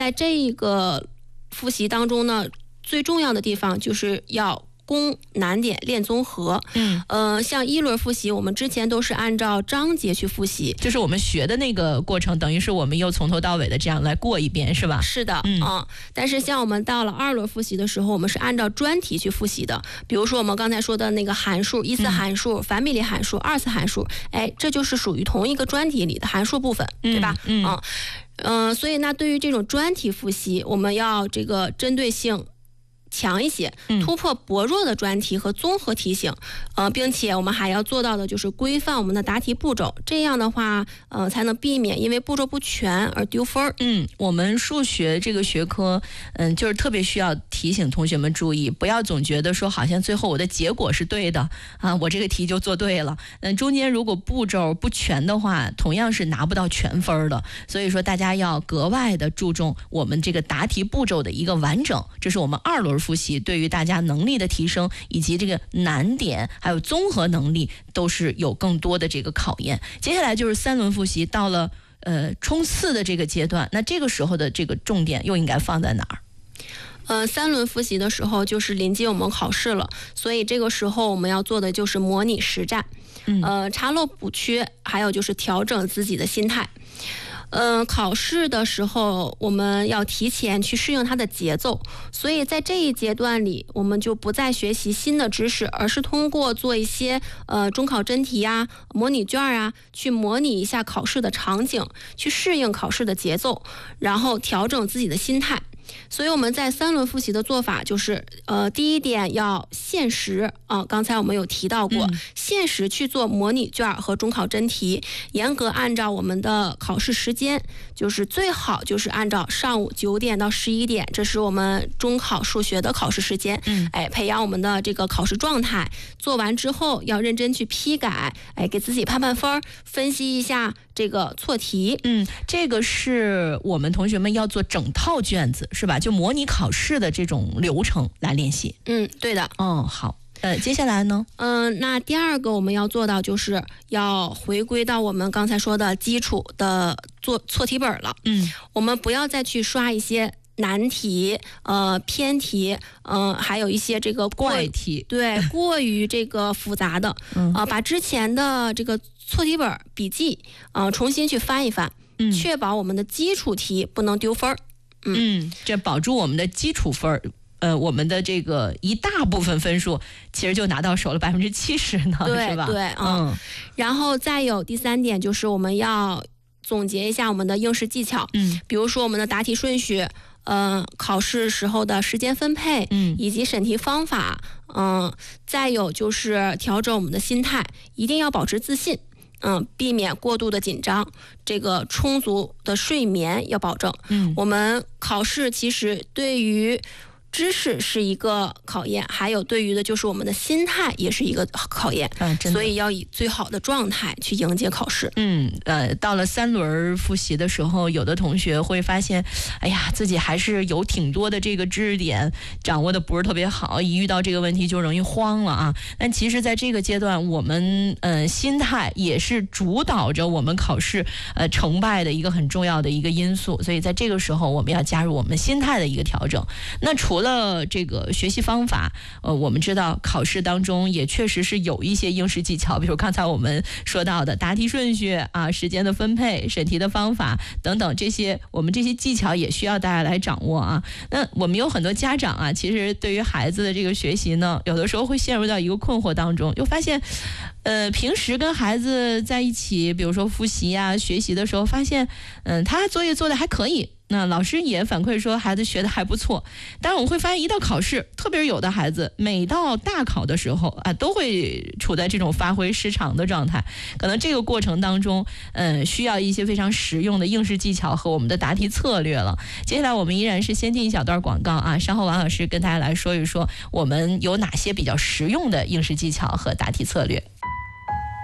在这一个复习当中呢，最重要的地方就是要攻难点练综合。像一轮复习，我们之前都是按照章节去复习， 就是我们学的那个过程，等于是我们又从头到尾的这样来过一遍，是吧？ 是的，但是像我们到了2轮复习的时候，我们是按照专题去复习的。比如说我们刚才说的那个函数，一次函数、反比例函数、二次函数，这就是属于同一个专题里的函数部分，对吧？所以那对于这种专题复习，我们要这个针对性强一些，突破薄弱的专题和综合题型，并且我们还要做到的就是规范我们的答题步骤，这样的话，才能避免因为步骤不全而丢分。 我们数学这个学科，就是特别需要提醒同学们注意，不要总觉得说好像最后我的结果是对的啊，我这个题就做对了。中间如果步骤不全的话，同样是拿不到全分的。所以说大家要格外的注重我们这个答题步骤的一个完整，这是我们2轮复习对于大家能力的提升以及这个难点还有综合能力都是有更多的这个考验。接下来就是3轮复习，到了冲刺的这个阶段，那这个时候的这个重点又应该放在哪儿 ？3轮复习的时候就是临近我们考试了，所以这个时候我们要做的就是模拟实战，查漏补缺，还有就是调整自己的心态。考试的时候我们要提前去适应它的节奏，所以在这一阶段里，我们就不再学习新的知识，而是通过做一些中考真题啊、模拟卷啊，去模拟一下考试的场景，去适应考试的节奏，然后调整自己的心态。所以我们在3轮复习的做法就是，第一点要限时刚才我们有提到过，限时去做模拟卷和中考真题，严格按照我们的考试时间，就是最好就是按照上午9点到11点，这是我们中考数学的考试时间，培养我们的这个考试状态。做完之后要认真去批改，给自己判分，分析一下这个错题。 这个是我们同学们要做整套卷子，是吧？就模拟考试的这种流程来练习。 对的。 好。接下来呢？ 那第2个我们要做到就是要回归到我们刚才说的基础的做错题本了。我们不要再去刷一些难题、偏题，还有一些这个怪题， 对，过于这个复杂的，把之前的这个错题本笔记，重新去翻一翻，确保我们的基础题不能丢分。 这保住我们的基础分。我们的这个一大部分分数其实就拿到手了70%呢，是吧？ 对，然后再有第3点就是我们要总结一下我们的应试技巧，比如说我们的答题顺序，考试时候的时间分配，以及审题方法，再有就是调整我们的心态，一定要保持自信。避免过度的紧张，这个充足的睡眠要保证。我们考试其实对于知识是一个考验，还有对于的就是我们的心态也是一个考验，所以要以最好的状态去迎接考试。 到了3轮复习的时候，有的同学会发现，哎呀，自己还是有挺多的这个知识点掌握的不是特别好，一遇到这个问题就容易慌了啊。但其实在这个阶段，我们心态也是主导着我们考试成败的一个很重要的一个因素，所以在这个时候我们要加入我们心态的一个调整。那除了这个学习方法，我们知道考试当中也确实是有一些应试技巧，比如刚才我们说到的答题顺序啊、时间的分配、审题的方法等等，我们这些技巧也需要大家来掌握啊。那我们有很多家长啊，其实对于孩子的这个学习呢，有的时候会陷入到一个困惑当中，又发现平时跟孩子在一起，比如说复习啊、学习的时候，发现他作业做的还可以，那老师也反馈说孩子学的还不错，但是我们会发现一到考试，特别是有的孩子每到大考的时候啊，都会处在这种发挥失常的状态。可能这个过程当中需要一些非常实用的应试技巧和我们的答题策略了。接下来我们依然是先进一小段广告啊，稍后王老师跟大家来说一说我们有哪些比较实用的应试技巧和答题策略。